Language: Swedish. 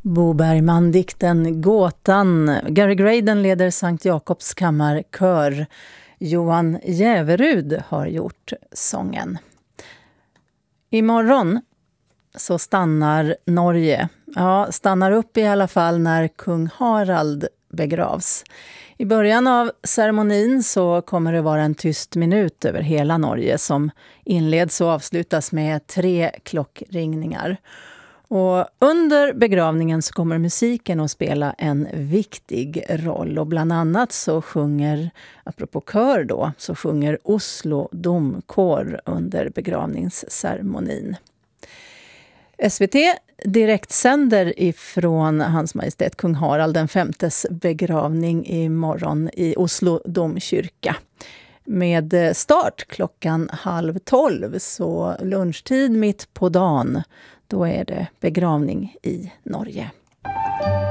Bo Bergman-dikten Gåtan. Gary Graydon leder Sankt Jakobs kammarkör. Johan Jäverud har gjort sången. Imorgon så stannar Norge. Ja, stannar upp i alla fall när kung Harald begravs. I början av ceremonin så kommer det vara en tyst minut över hela Norge som inleds och avslutas med 3 klockringningar. Och under begravningen så kommer musiken att spela en viktig roll. Och bland annat så sjunger, apropå kör då, så sjunger Oslo domkår under begravningsceremonin. SVT direktsänder ifrån Hans Majestät Kung Harald den femtes begravning imorgon i Oslo domkyrka. Med start klockan 11:30, så lunchtid mitt på dagen, då är det begravning i Norge.